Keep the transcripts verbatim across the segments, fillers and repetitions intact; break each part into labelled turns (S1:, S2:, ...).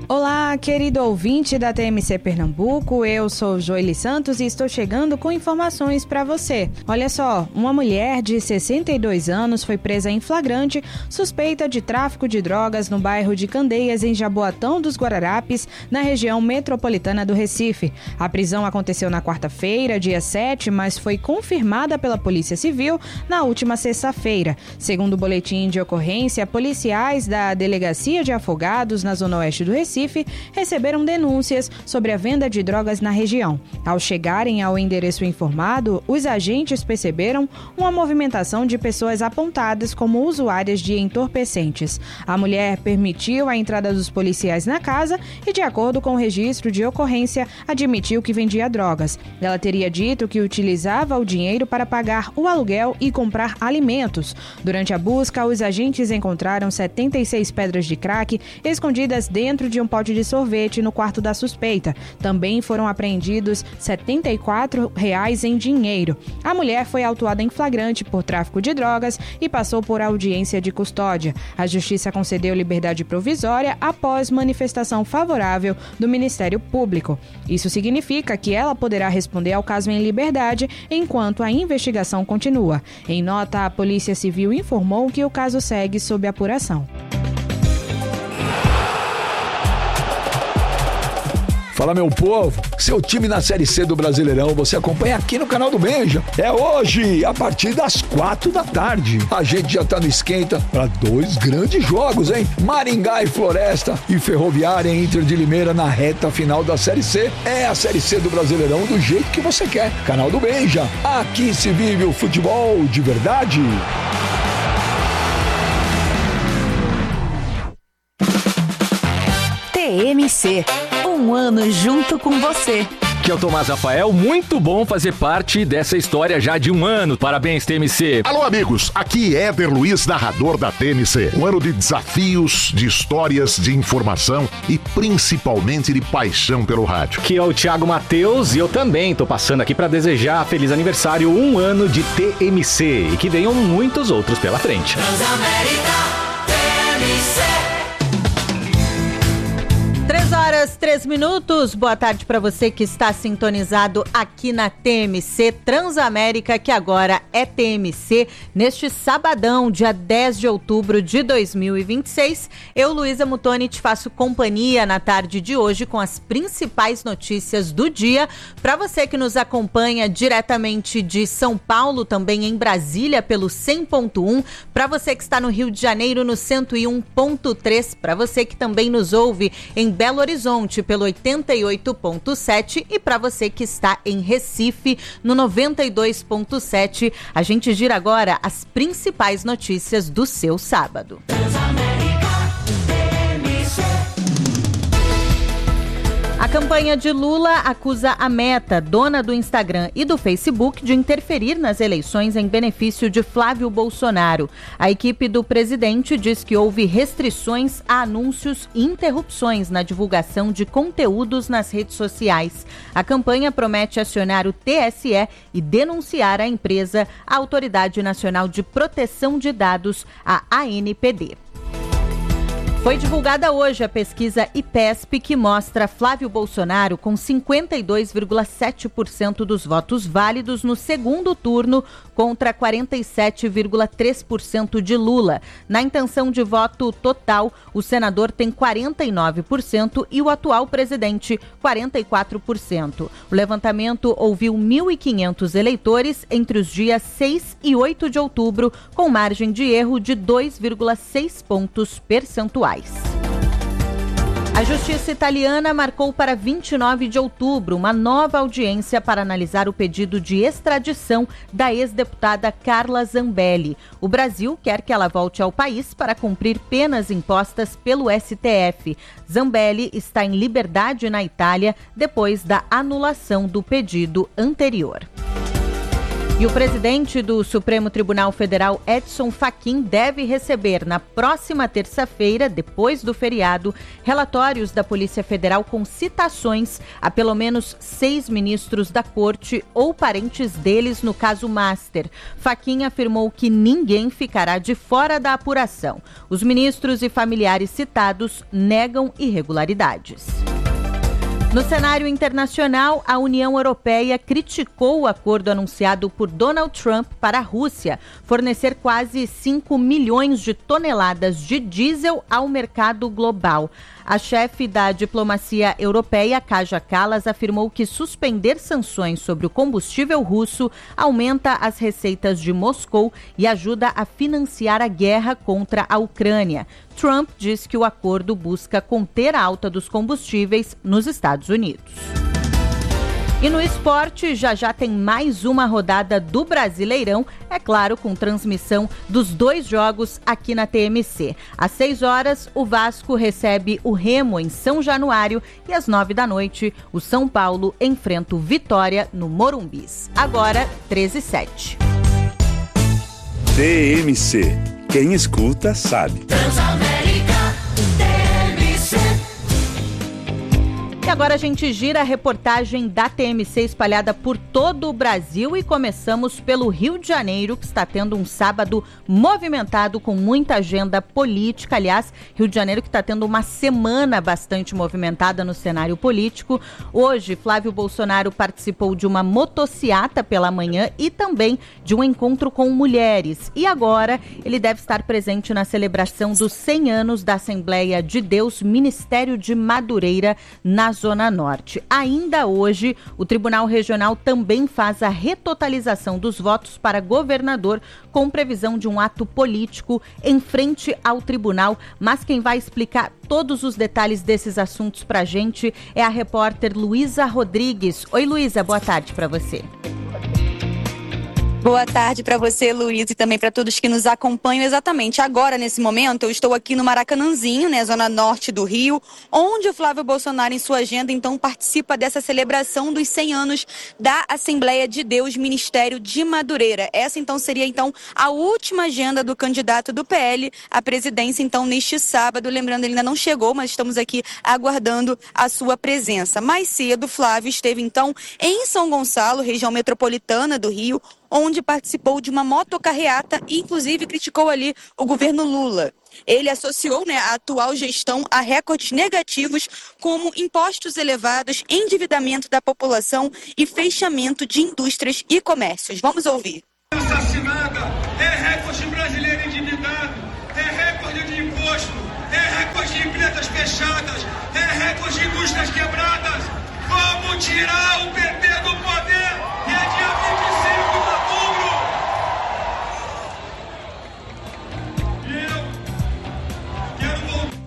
S1: Olá, querido ouvinte da T M C Pernambuco, eu sou Joely Santos e estou chegando com informações para você. Olha só, uma mulher de sessenta e dois anos foi presa em flagrante, suspeita de tráfico de drogas no bairro de Candeias, em Jaboatão dos Guararapes, na região metropolitana do Recife. A prisão aconteceu na quarta-feira, dia sete, mas foi confirmada pela Polícia Civil na última sexta-feira. Segundo o boletim de ocorrência, policiais da Delegacia de Afogados, na zona oeste do Recife, receberam denúncias sobre a venda de drogas na região. Ao chegarem ao endereço informado, os agentes perceberam uma movimentação de pessoas apontadas como usuárias de entorpecentes. A mulher permitiu a entrada dos policiais na casa e, de acordo com o registro de ocorrência, admitiu que vendia drogas. Ela teria dito que utilizava o dinheiro para pagar o aluguel e comprar alimentos. Durante a busca, os agentes encontraram setenta e seis pedras de crack escondidas dentro de um pote de sorvete no quarto da suspeita. Também foram apreendidos setenta e quatro reais em dinheiro. A mulher foi autuada em flagrante por tráfico de drogas e passou por audiência de custódia. A Justiça concedeu liberdade provisória após manifestação favorável do Ministério Público. Isso significa que ela poderá responder ao caso em liberdade enquanto a investigação continua. Em nota, a Polícia Civil informou que o caso segue sob apuração.
S2: Fala, meu povo, seu time na Série C do Brasileirão você acompanha aqui no canal do Benja. É hoje, a partir das quatro da tarde. A gente já tá no esquenta para dois grandes jogos, hein? Maringá e Floresta e Ferroviária e Inter de Limeira na reta final da Série C. É a Série C do Brasileirão do jeito que você quer. Canal do Benja, aqui se vive o futebol de verdade.
S3: T M C, um ano junto com você.
S4: Aqui é o Tomás Rafael, muito bom fazer parte dessa história já de um ano. Parabéns, T M C.
S5: Alô, amigos, aqui é Éder Luiz, narrador da T M C. Um ano de desafios, de histórias, de informação e principalmente de paixão pelo rádio.
S4: Aqui é o Thiago Matheus e eu também tô passando aqui para desejar feliz aniversário, um ano de T M C e que venham muitos outros pela frente.
S3: Transamérica, T M C. três horas, três minutos. Boa tarde para você que está sintonizado aqui na T M C Transamérica, que agora é T M C. Neste sabadão, dia dez de outubro de dois mil e vinte e seis, eu, Luísa Mutoni, te faço companhia na tarde de hoje com as principais notícias do dia. Para você que nos acompanha diretamente de São Paulo, também em Brasília, pelo cem ponto um. Para você que está no Rio de Janeiro, no cento e um ponto três. Para você que também nos ouve em Belo Horizonte pelo oitenta e oito ponto sete e para você que está em Recife no noventa e dois ponto sete. A gente gira agora as principais notícias do seu sábado. A campanha de Lula acusa a Meta, dona do Instagram e do Facebook, de interferir nas eleições em benefício de Flávio Bolsonaro. A equipe do presidente diz que houve restrições a anúncios e interrupções na divulgação de conteúdos nas redes sociais. A campanha promete acionar o T S E e denunciar a empresa, a Autoridade Nacional de Proteção de Dados, a A N P D. Foi divulgada hoje a pesquisa IPESP, que mostra Flávio Bolsonaro com cinquenta e dois vírgula sete por cento dos votos válidos no segundo turno contra quarenta e sete vírgula três por cento de Lula. Na intenção de voto total, o senador tem quarenta e nove por cento e o atual presidente quarenta e quatro por cento. O levantamento ouviu mil e quinhentos eleitores entre os dias seis e oito de outubro, com margem de erro de dois vírgula seis pontos percentuais. A Justiça italiana marcou para vinte e nove de outubro uma nova audiência para analisar o pedido de extradição da ex-deputada Carla Zambelli. O Brasil quer que ela volte ao país para cumprir penas impostas pelo S T F. Zambelli está em liberdade na Itália depois da anulação do pedido anterior. E o presidente do Supremo Tribunal Federal, Edson Fachin, deve receber na próxima terça-feira, depois do feriado, relatórios da Polícia Federal com citações a pelo menos seis ministros da Corte ou parentes deles no caso Master. Fachin afirmou que ninguém ficará de fora da apuração. Os ministros e familiares citados negam irregularidades. No cenário internacional, a União Europeia criticou o acordo anunciado por Donald Trump para a Rússia fornecer quase cinco milhões de toneladas de diesel ao mercado global. A chefe da diplomacia europeia, Kaja Kallas, afirmou que suspender sanções sobre o combustível russo aumenta as receitas de Moscou e ajuda a financiar a guerra contra a Ucrânia. Trump diz que o acordo busca conter a alta dos combustíveis nos Estados Unidos. E no esporte, já já tem mais uma rodada do Brasileirão, é claro, com transmissão dos dois jogos aqui na T M C. Às seis horas, o Vasco recebe o Remo em São Januário e às nove da noite, o São Paulo enfrenta o Vitória no Morumbis. Agora, treze e sete.
S6: T M C. Quem escuta, sabe.
S3: Transamérica, T M C. E agora a gente gira a reportagem da T M C espalhada por todo o Brasil e começamos pelo Rio de Janeiro, que está tendo um sábado movimentado com muita agenda política. Aliás, Rio de Janeiro que está tendo uma semana bastante movimentada no cenário político. Hoje, Flávio Bolsonaro participou de uma motociata pela manhã e também de um encontro com mulheres. E agora ele deve estar presente na celebração dos cem anos da Assembleia de Deus Ministério de Madureira, na Zona Norte. Ainda hoje, o Tribunal Regional também faz a retotalização dos votos para governador, com previsão de um ato político em frente ao tribunal. Mas quem vai explicar todos os detalhes desses assuntos para a gente é a repórter Luísa Rodrigues. Oi, Luísa, boa tarde para você.
S7: Boa tarde para você, Luiz, e também para todos que nos acompanham. Exatamente agora, nesse momento, eu estou aqui no Maracanãzinho, né, zona norte do Rio, onde o Flávio Bolsonaro, em sua agenda, então, participa dessa celebração dos cem anos da Assembleia de Deus Ministério de Madureira. Essa, então, seria, então, a última agenda do candidato do P L à presidência, então, neste sábado. Lembrando, ele ainda não chegou, mas estamos aqui aguardando a sua presença. Mais cedo, Flávio esteve, então, em São Gonçalo, região metropolitana do Rio, onde participou de uma motocarreata e, inclusive, criticou ali o governo Lula. Ele associou, né, a atual gestão a recordes negativos como impostos elevados, endividamento da população e fechamento de indústrias e comércios. Vamos ouvir.
S8: Assassinada, é recorde brasileiro endividado, é recorde de imposto, é recorde de empresas fechadas, é recorde de indústrias quebradas. Vamos tirar o P T do poder e é dia vinte e cinco de outubro. E eu quero voltar.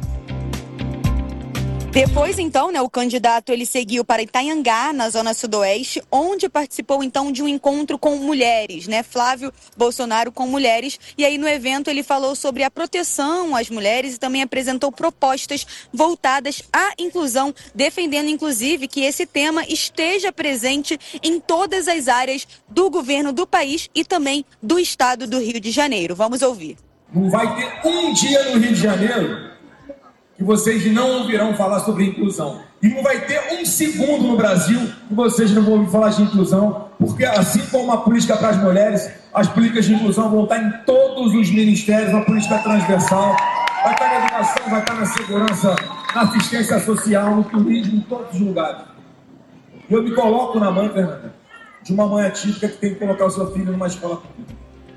S7: Depois, então, né, o candidato ele seguiu para Itanhangá, na zona sudoeste, onde participou, então, de um encontro com mulheres, né, Flávio Bolsonaro com mulheres. E aí, no evento, ele falou sobre a proteção às mulheres e também apresentou propostas voltadas à inclusão, defendendo, inclusive, que esse tema esteja presente em todas as áreas do governo do país e também do estado do Rio de Janeiro. Vamos ouvir.
S9: Não vai ter um dia no Rio de Janeiro que vocês não ouvirão falar sobre inclusão. E não vai ter um segundo no Brasil que vocês não vão ouvir falar de inclusão, porque assim como a política para as mulheres, as políticas de inclusão vão estar em todos os ministérios, uma política transversal, vai estar na educação, vai estar na segurança, na assistência social, no turismo, em todos os lugares. Eu me coloco na mãe, Fernanda, de uma mãe atípica que tem que colocar o seu filho numa escola pública.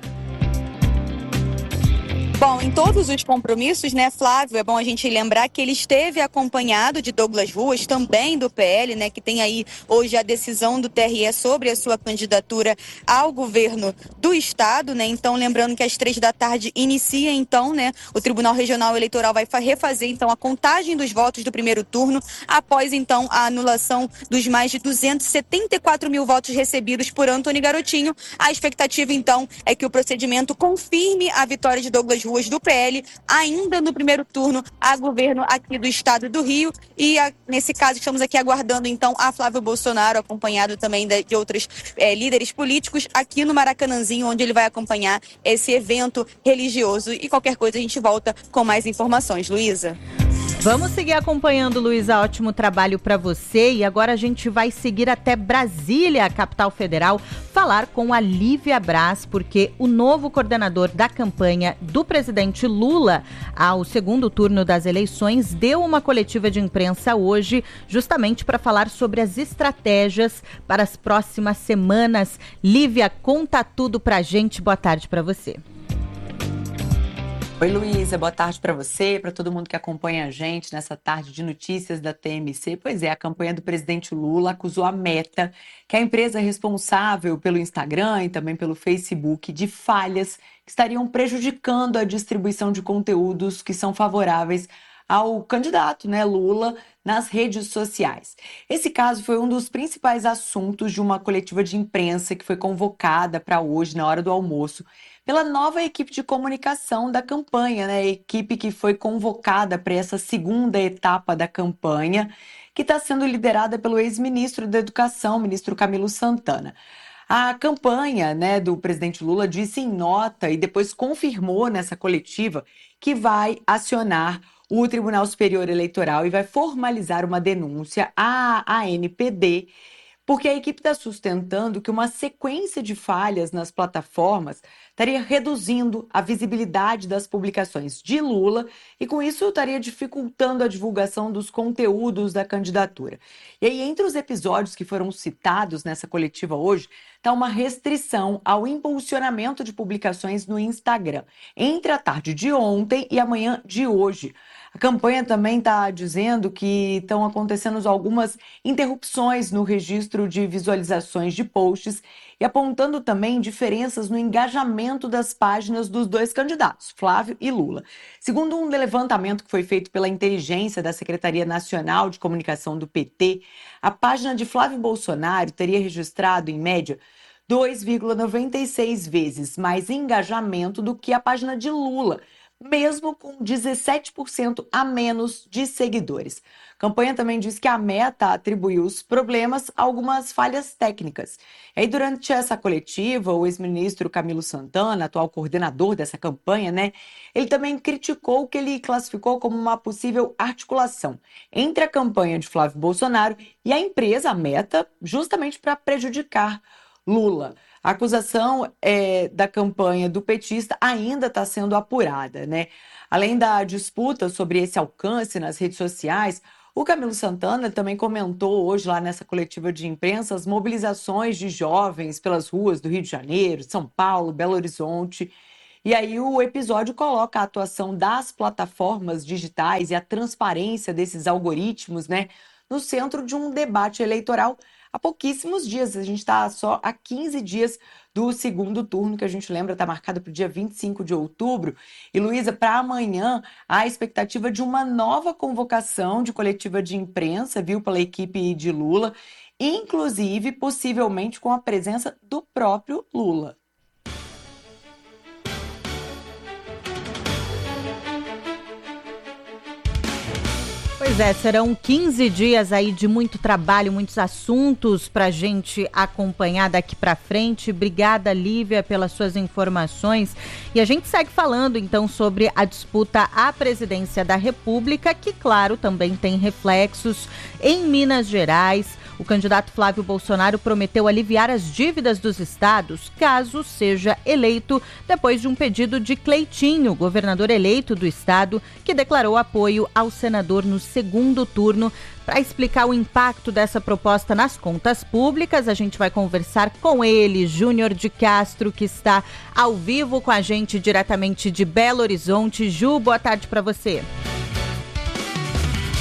S7: Bom, em todos os compromissos, né, Flávio, é bom a gente lembrar que ele esteve acompanhado de Douglas Ruas, também do P L, né, que tem aí hoje a decisão do T R E sobre a sua candidatura ao governo do estado, né, então lembrando que às três da tarde inicia, então, né, o Tribunal Regional Eleitoral vai refazer, então, a contagem dos votos do primeiro turno, após, então, a anulação dos mais de duzentos e setenta e quatro mil votos recebidos por Antony Garotinho. A expectativa, então, é que o procedimento confirme a vitória de Douglas Ruas ruas do P L, ainda no primeiro turno a governo aqui do estado do Rio. E a, nesse caso estamos aqui aguardando então a Flávio Bolsonaro, acompanhado também de, de outros é, líderes políticos aqui no Maracanãzinho, onde ele vai acompanhar esse evento religioso. E qualquer coisa a gente volta com mais informações. Luísa.
S3: Vamos seguir acompanhando, Luísa, ótimo trabalho para você. E agora a gente vai seguir até Brasília, a capital federal, falar com a Lívia Braz, porque o novo coordenador da campanha do presidente Lula ao segundo turno das eleições deu uma coletiva de imprensa hoje, justamente para falar sobre as estratégias para as próximas semanas. Lívia, conta tudo para a gente. Boa tarde para você.
S10: Oi, Luísa, boa tarde para você, para todo mundo que acompanha a gente nessa tarde de notícias da T M C. Pois é, a campanha do presidente Lula acusou a Meta, que é a empresa responsável pelo Instagram e também pelo Facebook, de falhas que estariam prejudicando a distribuição de conteúdos que são favoráveis ao candidato, né, Lula, nas redes sociais. Esse caso foi um dos principais assuntos de uma coletiva de imprensa que foi convocada para hoje, na hora do almoço, pela nova equipe de comunicação da campanha, né? A equipe que foi convocada para essa segunda etapa da campanha, que está sendo liderada pelo ex-ministro da Educação, ministro Camilo Santana. A campanha, né, do presidente Lula disse em nota e depois confirmou nessa coletiva que vai acionar o Tribunal Superior Eleitoral e vai formalizar uma denúncia à A N P D, porque a equipe está sustentando que uma sequência de falhas nas plataformas estaria reduzindo a visibilidade das publicações de Lula e, com isso, estaria dificultando a divulgação dos conteúdos da candidatura. E aí, entre os episódios que foram citados nessa coletiva hoje, está uma restrição ao impulsionamento de publicações no Instagram, entre a tarde de ontem e a manhã de hoje. A campanha também está dizendo que estão acontecendo algumas interrupções no registro de visualizações de posts e apontando também diferenças no engajamento das páginas dos dois candidatos, Flávio e Lula. Segundo um levantamento que foi feito pela inteligência da Secretaria Nacional de Comunicação do P T, a página de Flávio Bolsonaro teria registrado, em média, dois vírgula noventa e seis vezes mais engajamento do que a página de Lula, mesmo com dezessete por cento a menos de seguidores. A campanha também diz que a Meta atribuiu os problemas a algumas falhas técnicas. E aí, durante essa coletiva, o ex-ministro Camilo Santana, atual coordenador dessa campanha, né, ele também criticou o que ele classificou como uma possível articulação entre a campanha de Flávio Bolsonaro e a empresa, a Meta, justamente para prejudicar Lula. A acusação é, da campanha do petista ainda está sendo apurada, né? Além da disputa sobre esse alcance nas redes sociais, o Camilo Santana também comentou hoje lá nessa coletiva de imprensa as mobilizações de jovens pelas ruas do Rio de Janeiro, São Paulo, Belo Horizonte. E aí o episódio coloca a atuação das plataformas digitais e a transparência desses algoritmos, né, no centro de um debate eleitoral há pouquíssimos dias. A gente está só há quinze dias do segundo turno, que a gente lembra está marcado para o dia vinte e cinco de outubro. E, Luísa, para amanhã, há a expectativa de uma nova convocação de coletiva de imprensa, viu, pela equipe de Lula, inclusive, possivelmente, com a presença do próprio Lula.
S3: Pois é, serão quinze dias aí de muito trabalho, muitos assuntos para a gente acompanhar daqui para frente. Obrigada, Lívia, pelas suas informações. E a gente segue falando, então, sobre a disputa à presidência da República, que, claro, também tem reflexos em Minas Gerais. O candidato Flávio Bolsonaro prometeu aliviar as dívidas dos estados, caso seja eleito, depois de um pedido de Cleitinho, governador eleito do estado, que declarou apoio ao senador no segundo turno. Para explicar o impacto dessa proposta nas contas públicas, a gente vai conversar com ele, Júnior de Castro, que está ao vivo com a gente diretamente de Belo Horizonte. Ju, boa tarde para você.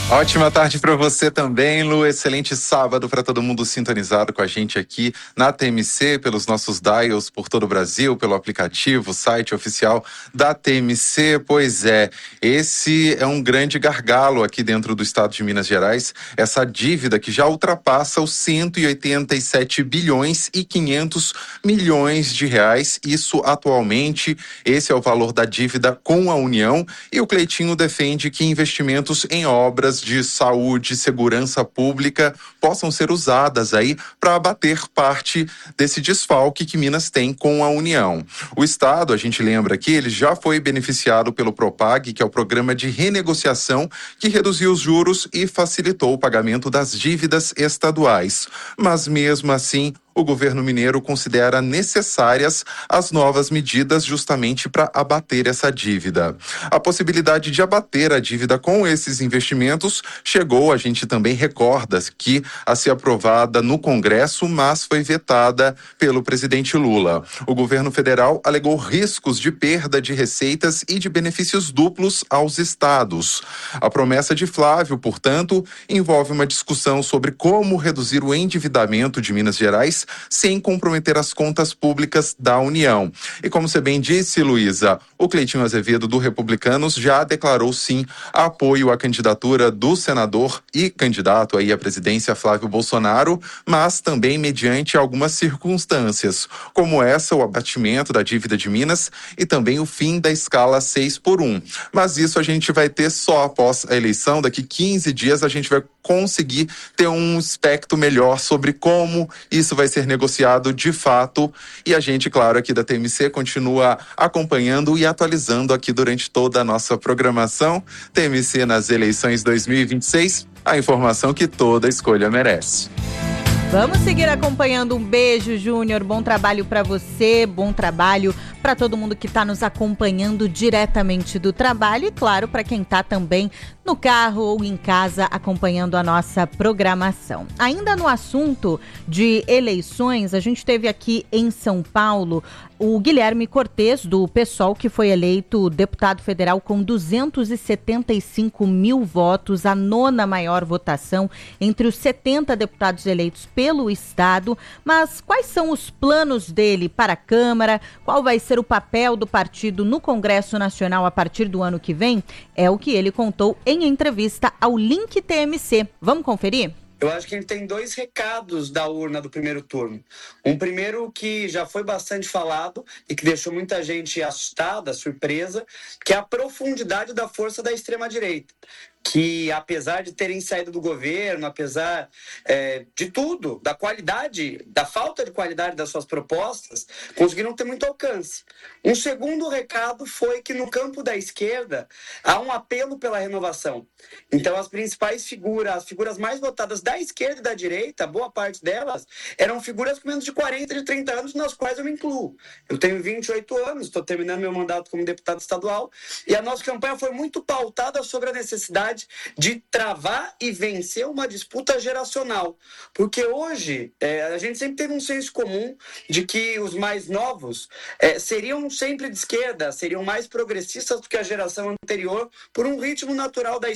S11: Ótima tarde para você também, Lu. Excelente sábado para todo mundo sintonizado com a gente aqui na T M C, pelos nossos dials por todo o Brasil, pelo aplicativo, site oficial da T M C. Pois é, esse é um grande gargalo aqui dentro do estado de Minas Gerais, essa dívida que já ultrapassa os cento e oitenta e sete bilhões e quinhentos milhões de reais. Isso atualmente, esse é o valor da dívida com a União, e o Cleitinho defende que investimentos em obras de saúde e segurança pública possam ser usadas aí para abater parte desse desfalque que Minas tem com a União. O Estado, a gente lembra aqui, ele já foi beneficiado pelo Propag, que é o programa de renegociação que reduziu os juros e facilitou o pagamento das dívidas estaduais. Mas mesmo assim, o governo mineiro considera necessárias as novas medidas justamente para abater essa dívida. A possibilidade de abater a dívida com esses investimentos chegou, a gente também recorda, que a ser aprovada no Congresso, mas foi vetada pelo presidente Lula. O governo federal alegou riscos de perda de receitas e de benefícios duplos aos estados. A promessa de Flávio, portanto, envolve uma discussão sobre como reduzir o endividamento de Minas Gerais sem comprometer as contas públicas da União. E como você bem disse, Luísa, o Cleitinho Azevedo do Republicanos já declarou sim apoio à candidatura do senador e candidato aí à presidência Flávio Bolsonaro, mas também mediante algumas circunstâncias, como essa, o abatimento da dívida de Minas e também o fim da escala seis por um. Mas isso a gente vai ter só após a eleição. Daqui quinze dias a gente vai conseguir ter um espectro melhor sobre como isso vai ser negociado de fato, e a gente, claro, aqui da T M C continua acompanhando e atualizando aqui durante toda a nossa programação. T M C nas eleições dois mil e vinte e seis, a informação que toda escolha merece.
S3: Vamos seguir acompanhando. Um beijo, Júnior. Bom trabalho para você, bom trabalho para todo mundo que está nos acompanhando diretamente do trabalho e, claro, para quem está também no carro ou em casa acompanhando a nossa programação. Ainda no assunto de eleições, a gente teve aqui em São Paulo o Guilherme Cortes, do PSOL, que foi eleito deputado federal com duzentos e setenta e cinco mil votos, a nona maior votação entre os setenta deputados eleitos pelo Estado. Mas quais são os planos dele para a Câmara? Qual vai ser o papel do partido no Congresso Nacional a partir do ano que vem? É o que ele contou em entrevista ao Link T M C. Vamos conferir?
S12: Eu acho que a gente tem dois recados da urna do primeiro turno. Um primeiro que já foi bastante falado e que deixou muita gente assustada, surpresa, que é a profundidade da força da extrema-direita, que apesar de terem saído do governo, apesar é, de tudo, da qualidade, da falta de qualidade das suas propostas, conseguiram ter muito alcance. Um segundo recado foi que no campo da esquerda há um apelo pela renovação. Então as principais figuras, as figuras mais votadas da esquerda e da direita, boa parte delas, eram figuras com menos de quarenta, de trinta anos, nas quais eu me incluo. Eu tenho vinte e oito anos, estou terminando meu mandato como deputado estadual, e a nossa campanha foi muito pautada sobre a necessidade de travar e vencer uma disputa geracional. Porque hoje, é, a gente sempre teve um senso comum de que os mais novos é, seriam sempre de esquerda, seriam mais progressistas do que a geração anterior, por um ritmo natural da